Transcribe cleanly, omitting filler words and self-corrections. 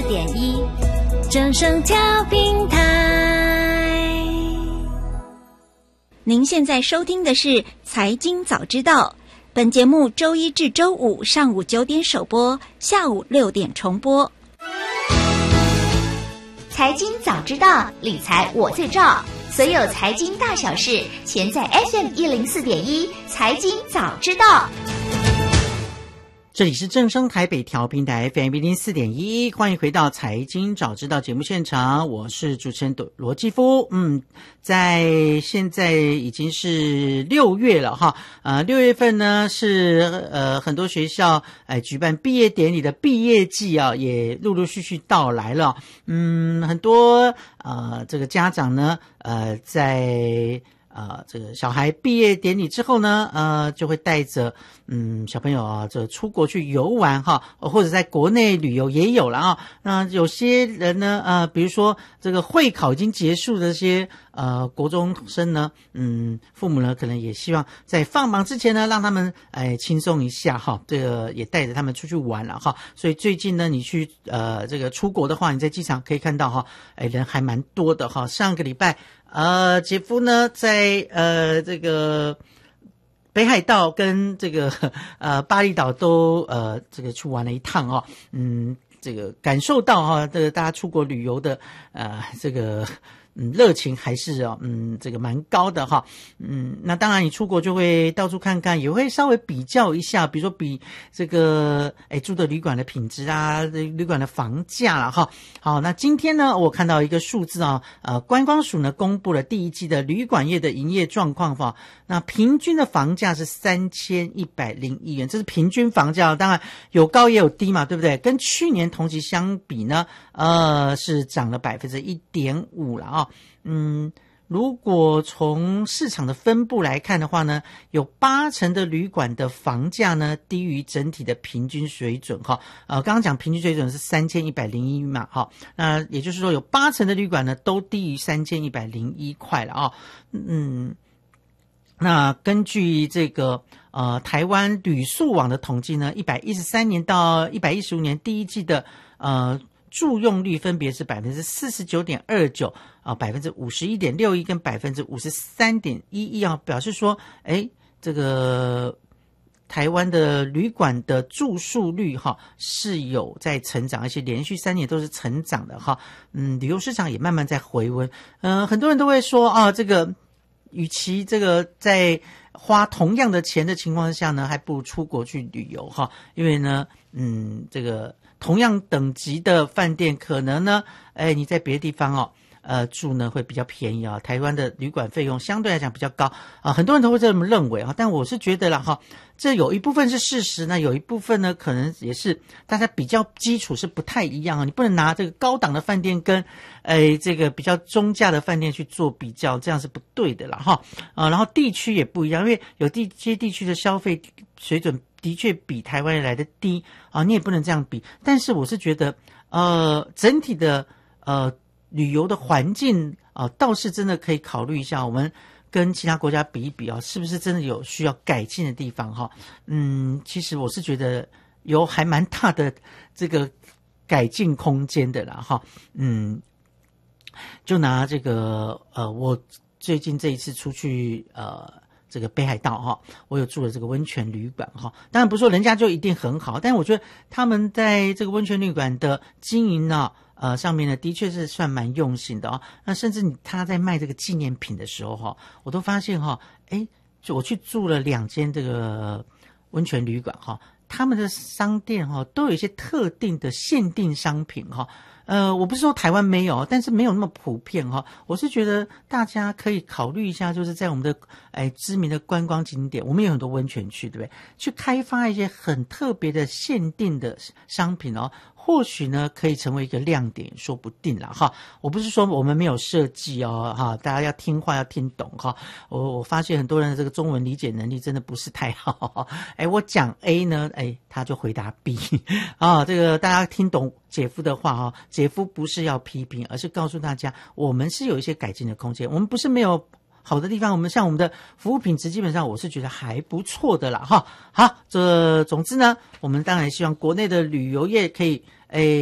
104.1正声调频台。 您现在收听的是财经早知道，本节目周一至周五上午9点首播，下午6点重播。 财经早知道，理财我最照，所有财经大小事，全在 FM104.1财经早知道。 这里是正声台北调频台 FM104.1，欢迎回到财经早知道节目现场，我是主持人罗继夫。在现在已经是6月了哈，6月份呢是很多学校举办毕业典礼的毕业季啊，也陆陆续续到来了。很多这个家长呢在这个小孩毕业典礼之后呢，就会带着小朋友啊，这出国去游玩哈，或者在国内旅游也有了啊。那有些人呢，比如说这个会考已经结束的这些国中生呢，父母呢可能也希望在放榜之前呢，让他们轻松一下哈，这个也带着他们出去玩了哈。所以最近呢，你去这个出国的话，你在机场可以看到哈，人还蛮多的哈。上个礼拜姐夫呢在这个北海道跟这个巴厘岛都这个去玩了一趟哦，这个感受到哈，这个大家出国旅游的这个热情还是这个蛮高的哈。那当然你出国就会到处看看，也会稍微比较一下，比如说比这个住的旅馆的品质啊，旅馆的房价啦哈。好，那今天呢我看到一个数字啊，观光署呢公布了第一季的旅馆业的营业状况哈。那平均的房价是3101元，这是平均房价，当然有高也有低嘛，对不对？跟去年同期相比呢，是涨了 1.5% 了啊。如果从市场的分布来看的话呢，有80%的旅馆的房价呢低于整体的平均水准哈。刚刚讲平均水准是3101嘛哈，那也就是说有80%的旅馆呢都低于3101块了啊。那根据这个台湾旅宿网的统计呢，113年到115年第一季的住用率分别是 49.29%、51.61% 跟 53.11% 啊，表示说这个台湾的旅馆的住宿率哈是有在成长，而且连续3年都是成长的哈。旅游市场也慢慢在回温。很多人都会说这个与其这个在花同样的钱的情况下呢，还不如出国去旅游哈，因为呢这个同样等级的饭店可能呢你在别的地方住呢会比较便宜啊，台湾的旅馆费用相对来讲比较高很多人都会这么认为但我是觉得啦哈，这有一部分是事实呢，有一部分呢可能也是大家比较基础是不太一样你不能拿这个高档的饭店跟这个比较中价的饭店去做比较，这样是不对的啦哈然后地区也不一样，因为有些地区的消费水准的确比台湾来的低你也不能这样比，但是我是觉得整体的旅游的环境倒是真的可以考虑一下，我们跟其他国家比一比是不是真的有需要改进的地方哈。其实我是觉得有还蛮大的这个改进空间的啦哈。就拿这个我最近这一次出去这个北海道哈，我有住了这个温泉旅馆哈，当然不是说人家就一定很好，但是我觉得他们在这个温泉旅馆的经营上面呢的确是算蛮用心的那甚至他在卖这个纪念品的时候我都发现就我去住了2间这个温泉旅馆他们的商店都有一些特定的限定商品我不是说台湾没有，但是没有那么普遍我是觉得大家可以考虑一下，就是在我们的知名的观光景点，我们有很多温泉区，对不对？去开发一些很特别的限定的商品或许呢可以成为一个亮点，说不定啦哈。我不是说我们没有设计哈，大家要听话要听懂哈。我发现很多人的这个中文理解能力真的不是太好我讲 A 呢他就回答 B 这个大家听懂姐夫的话姐夫不是要批评，而是告诉大家我们是有一些改进的空间，我们不是没有好的地方，我们像我们的服务品质基本上我是觉得还不错的啦哈。好，这总之呢我们当然希望国内的旅游业可以